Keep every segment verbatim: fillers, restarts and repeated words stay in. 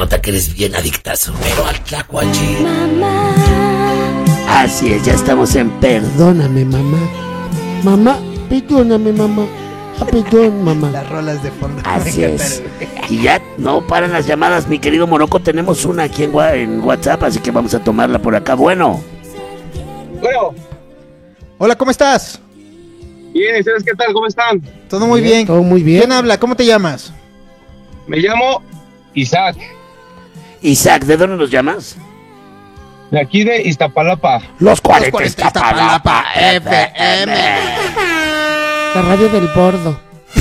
nota que eres bien adictazo. Pero al tlacuache. Mamá. Así es, ya estamos en Perdóname, mamá. Mamá, perdóname, mamá. Ah, perdón, mamá. Las rolas de fondo. Así es. Y ya no paran las llamadas, mi querido Monoco. Tenemos una aquí en, en WhatsApp, así que vamos a tomarla por acá. Bueno. Bueno. Hola, ¿cómo estás? Bien, ¿y ustedes qué tal? ¿Cómo están? Todo muy bien. Todo muy bien. ¿Quién habla? ¿Cómo te llamas? Me llamo Isaac. Isaac, ¿de dónde nos llamas? De aquí de Iztapalapa. Los cuarenta Iztapalapa F M. La radio del bordo.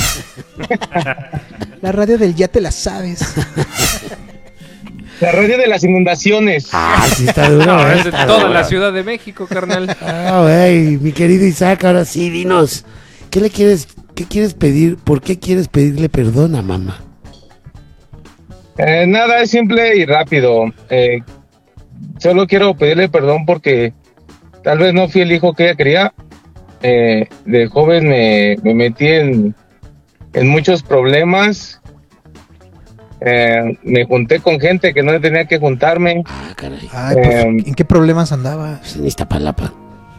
La radio del ya te la sabes. La radio de las inundaciones. Ah, sí está duro. No, eh, es de está toda duro. la Ciudad de México, carnal. Ah, güey, mi querido Isaac, ahora sí, Dinos, ¿qué le quieres, qué quieres pedir? ¿Por qué quieres pedirle perdón a mamá? Eh, nada, es simple y rápido. Eh, solo quiero pedirle perdón porque tal vez no fui el hijo que ella quería. Eh, de joven me, me metí en, en muchos problemas. Eh, me junté con gente que no tenía que juntarme. Ah, caray. Ay, pues, Eh, ¿en qué problemas andabas? En Iztapalapa.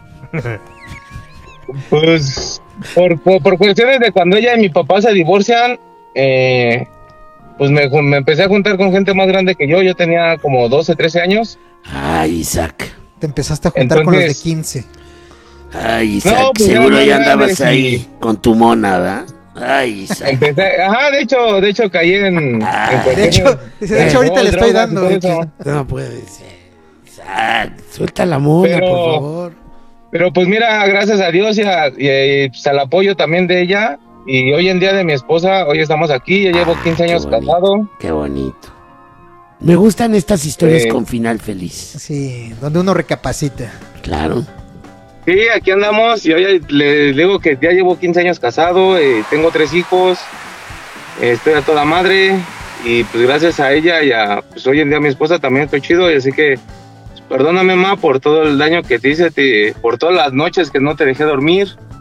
Pues por, por, por cuestiones de cuando ella y mi papá se divorcian, eh, pues me, me empecé a juntar con gente más grande que yo. Yo tenía como doce, trece años. Ay, Isaac. Te empezaste a juntar con los de Entonces- quince. Ay, Isaac, No, pues, seguro ya ya no andabas grandes ahí y- con tu mona, ¿verdad? Ay, Isaac. Empecé, ajá, de hecho, de hecho caí en, en Ah, De cuestiones hecho, dice, de hecho ahorita le alcohol, estoy drogas y dando. todo de hecho. eso. No puede ser. Isaac. Suelta la mona, Pero- por favor. Pero pues mira, gracias a Dios y, a- y, pues, al apoyo también de ella y hoy en día de mi esposa, hoy estamos aquí, ya llevo Ah, quince qué años bonito. casado. Qué bonito. Me gustan estas historias Eh. con final feliz. Sí, donde uno recapacita. Claro. Sí, aquí andamos y hoy le digo que ya llevo quince años casado, eh, tengo tres hijos, eh, estoy a toda madre y pues gracias a ella y a pues hoy en día a mi esposa también estoy chido y así que pues, perdóname, ma, por todo el daño que te hice, te- por todas las noches que no te dejé dormir.